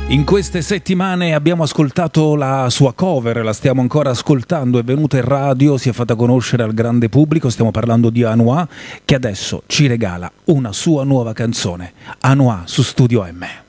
In queste settimane abbiamo ascoltato la sua cover, la stiamo ancora ascoltando, è venuta in radio, si è fatta conoscere al grande pubblico, stiamo parlando di Anouar, che adesso ci regala una sua nuova canzone, Anouar su Studio M.